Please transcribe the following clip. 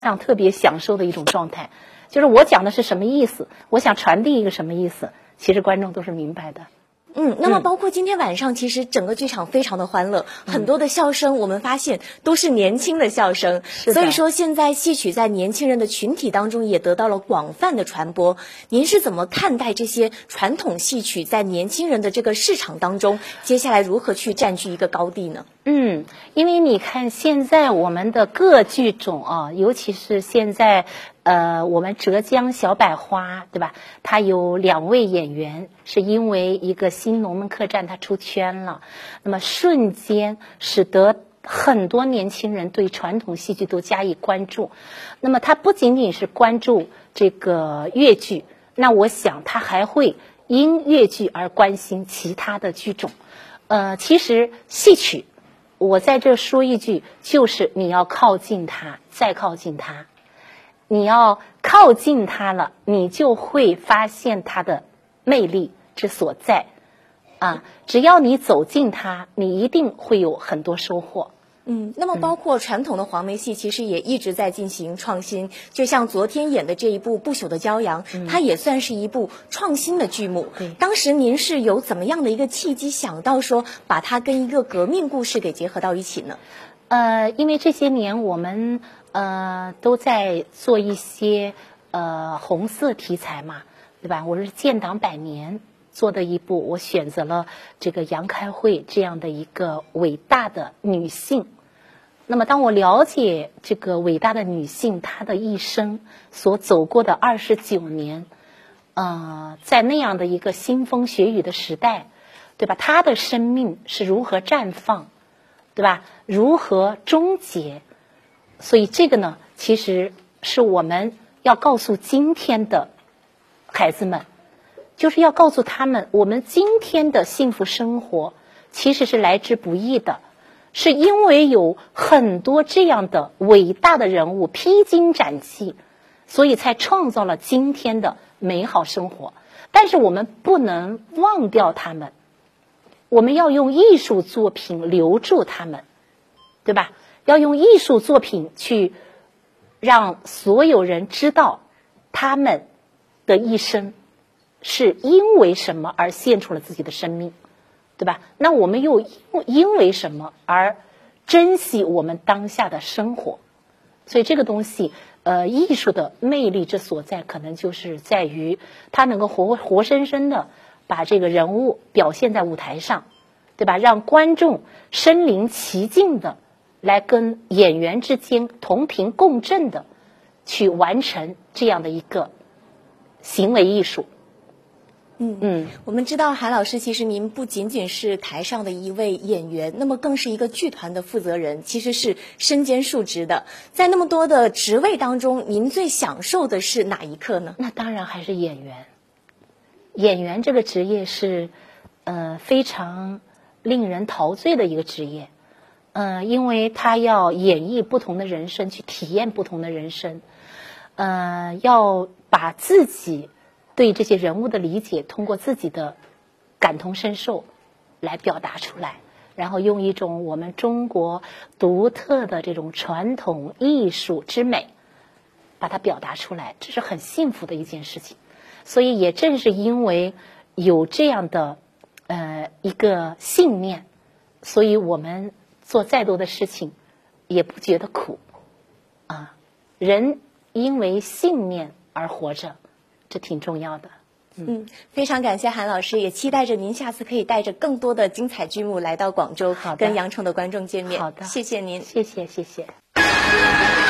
上特别享受的一种状态，就是我讲的是什么意思，我想传递一个什么意思，其实观众都是明白的。 那么包括今天晚上，其实整个剧场非常的欢乐，很多的笑声，我们发现都是年轻的笑声，所以说现在戏曲在年轻人的群体当中也得到了广泛的传播。您是怎么看待这些传统戏曲在年轻人的这个市场当中，接下来如何去占据一个高地呢？ 因为你看现在我们的各剧种啊，尤其是现在我们浙江小百花，对吧？它有2位演员是因为一个新龙门客栈它出圈了，那么瞬间使得很多年轻人对传统戏剧都加以关注。那么他不仅仅是关注这个粤剧，那我想他还会因粤剧而关心其他的剧种。其实戏曲，我在这说一句，就是你要靠近它，再靠近它。你要靠近它了，你就会发现它的魅力之所在啊！只要你走近它，你一定会有很多收获。 那么包括传统的黄梅戏，其实也一直在进行创新。就像昨天演的这一部《不朽的骄阳》，它也算是一部创新的剧目。当时您是有怎么样的一个契机，想到说把它跟一个革命故事给结合到一起呢？ 因为这些年我们都在做一些红色题材嘛，对吧？我是建党100年做的一部，我选择了这个杨开慧这样的一个伟大的女性。那么当我了解这个伟大的女性她的一生所走过的29年，在那样的一个腥风血雨的时代，对吧？她的生命是如何绽放，对吧？如何终结？所以这个呢，其实是我们要告诉今天的孩子们，就是要告诉他们，我们今天的幸福生活其实是来之不易的，是因为有很多这样的伟大的人物披荆斩棘，所以才创造了今天的美好生活。但是我们不能忘掉他们，我们要用艺术作品留住他们，对吧？要用艺术作品去让所有人知道他们的一生是因为什么而献出了自己的生命，对吧？那我们又因为什么而珍惜我们当下的生活？所以这个东西，艺术的魅力之所在，可能就是在于它能够活生生的把这个人物表现在舞台上，对吧？让观众身临其境的来跟演员之间同频共振的去完成这样的一个行为艺术。 我们知道韩老师，其实您不仅仅是台上的一位演员，那么更是一个剧团的负责人，其实是身兼数职的。在那么多的职位当中，您最享受的是哪一刻呢？ 那当然还是演员。演员这个职业是非常令人陶醉的一个职业。因为他要演绎不同的人生，去体验不同的人生，要把自己对这些人物的理解通过自己的感同身受来表达出来，然后用一种我们中国独特的这种传统艺术之美把它表达出来，这是很幸福的一件事情。所以也正是因为有这样的一个信念，所以我们做再多的事情也不觉得苦啊。人因为信念而活着，这挺重要的。 非常感谢韩老师，也期待着您下次可以带着更多的精彩剧目来到广州，跟羊城的观众见面。 好的， 谢谢您。 谢谢。